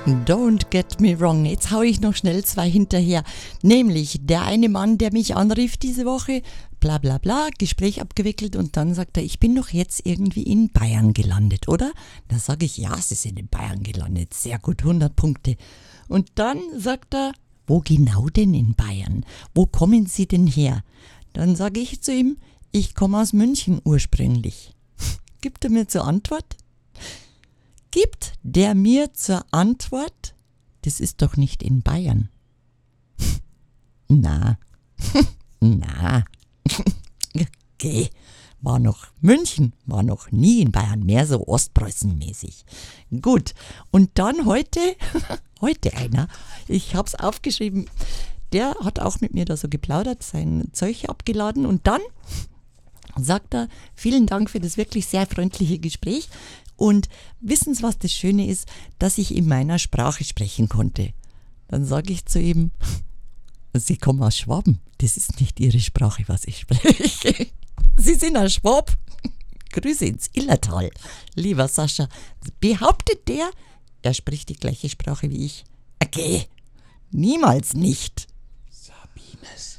Don't get me wrong, jetzt hau ich noch schnell zwei hinterher. Nämlich der eine Mann, der mich anrief diese Woche, bla bla bla, Gespräch abgewickelt und dann sagt er, ich bin doch jetzt irgendwie in Bayern gelandet, oder? Da sage ich, ja, Sie sind in Bayern gelandet, sehr gut, 100 Punkte. Und dann sagt er, wo genau denn in Bayern? Wo kommen Sie denn her? Dann sage ich zu ihm, ich komme aus München ursprünglich. Gibt er mir zur Antwort? Gibt der mir zur Antwort, das ist doch nicht in Bayern. Na, na, okay, war noch München, war noch nie in Bayern, mehr so Ostpreußen-mäßig. Gut, und dann heute einer, ich hab's aufgeschrieben, der hat auch mit mir da so geplaudert, sein Zeug abgeladen und dann sagt er, vielen Dank für das wirklich sehr freundliche Gespräch. Und wissen Sie, was das Schöne ist? Dass ich in meiner Sprache sprechen konnte. Dann sage ich zu ihm, Sie kommen aus Schwaben. Das ist nicht Ihre Sprache, was ich spreche. Sie sind ein Schwab. Grüße ins Illertal. Lieber Sascha, behauptet der, er spricht die gleiche Sprache wie ich? Okay, niemals nicht. Sabines.